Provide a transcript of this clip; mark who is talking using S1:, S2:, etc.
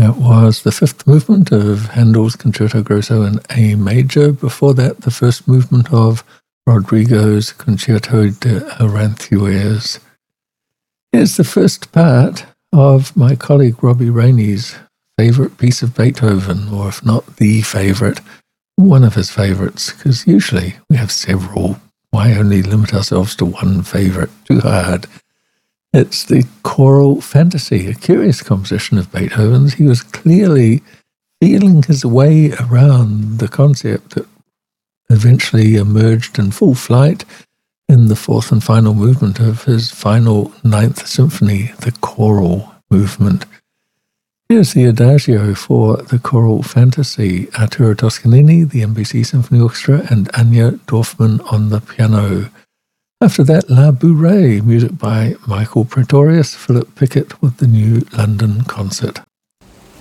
S1: That was the fifth movement of Handel's Concerto Grosso in A major. Before that, the first movement of Rodrigo's Concerto de Aranjuez. Here's the first part of my colleague Robbie Rainey's favorite piece of Beethoven, or if not the favorite, one of his favorites, because usually we have several. Why only limit ourselves to one favorite? Too hard. It's the Choral Fantasy, a curious composition of Beethoven's. He was clearly feeling his way around the concept that eventually emerged in full flight in the fourth and final movement of his final Ninth Symphony, the choral movement. Here's the Adagio for the Choral Fantasy, Arturo Toscanini, the NBC Symphony Orchestra, and Anya Dorfman on the piano. After that, La Bourrée, music by Michael Pretorius, Philip Pickett with the New London Concert.